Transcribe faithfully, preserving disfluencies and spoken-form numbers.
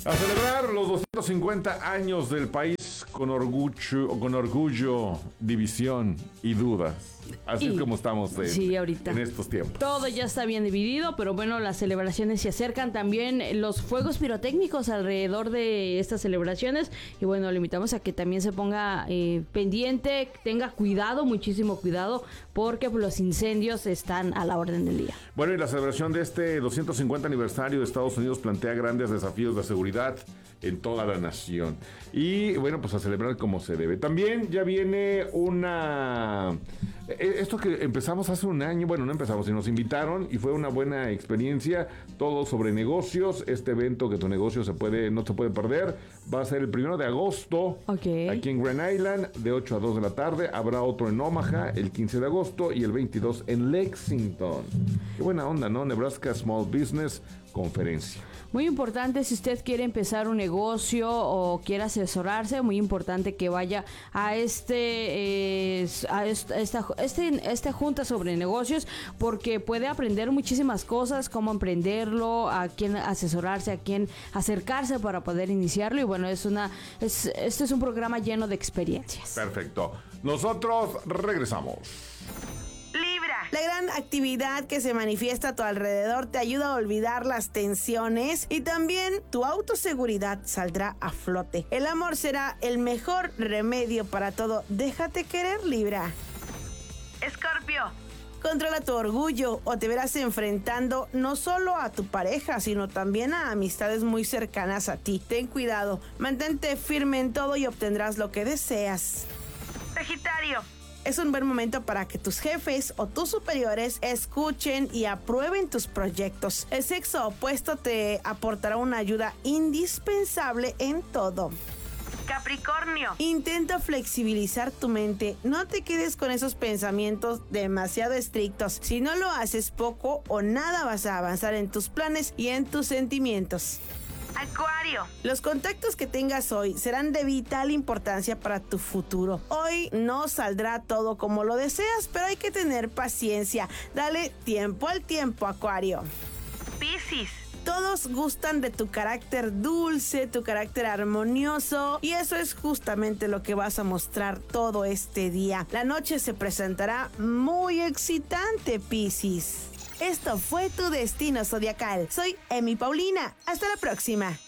A celebrar los doscientos cincuenta años del país con orgullo, con orgullo, división y dudas. Así y, es como estamos de, sí, ahorita. en estos tiempos. Todo ya está bien dividido, pero bueno, las celebraciones se acercan. También los fuegos pirotécnicos alrededor de estas celebraciones. Y bueno, le invitamos a que también se ponga eh, pendiente, tenga cuidado, muchísimo cuidado, porque los incendios están a la orden del día. Bueno, y la celebración de este doscientos cincuenta aniversario de Estados Unidos plantea grandes desafíos de seguridad en toda la nación. Y bueno, pues a celebrar como se debe. También ya viene una... Esto que empezamos hace un año, bueno, no empezamos, sino nos invitaron y fue una buena experiencia, todo sobre negocios. Este evento que tu negocio se puede, no se puede perder, va a ser el primero de agosto, okay, aquí en Grand Island, de ocho a dos de la tarde. Habrá otro en Omaha el quince de agosto y el veintidós en Lexington. Qué buena onda, ¿no? Nebraska Small Business Conferencia. Muy importante, si usted quiere empezar un negocio o quiere asesorarse, muy importante que vaya a este eh, a esta, esta, este, esta junta sobre negocios, porque puede aprender muchísimas cosas, cómo emprenderlo, a quién asesorarse, a quién acercarse para poder iniciarlo. Y bueno, es una es este es un programa lleno de experiencias. Perfecto. Nosotros regresamos. La gran actividad que se manifiesta a tu alrededor te ayuda a olvidar las tensiones y también tu autoseguridad saldrá a flote. El amor será el mejor remedio para todo. Déjate querer, Libra. Escorpio. Controla tu orgullo o te verás enfrentando no solo a tu pareja, sino también a amistades muy cercanas a ti. Ten cuidado, mantente firme en todo y obtendrás lo que deseas. Sagitario. Es un buen momento para que tus jefes o tus superiores escuchen y aprueben tus proyectos. El sexo opuesto te aportará una ayuda indispensable en todo. Capricornio. Intenta flexibilizar tu mente. No te quedes con esos pensamientos demasiado estrictos. Si no lo haces, poco o nada vas a avanzar en tus planes y en tus sentimientos. Acuario. Los contactos que tengas hoy serán de vital importancia para tu futuro. Hoy no saldrá todo como lo deseas, pero hay que tener paciencia. Dale tiempo al tiempo, Acuario. Piscis. Todos gustan de tu carácter dulce, tu carácter armonioso, y eso es justamente lo que vas a mostrar todo este día. La noche se presentará muy excitante, Piscis. Esto fue tu destino zodiacal. Soy Emi Paulina. Hasta la próxima.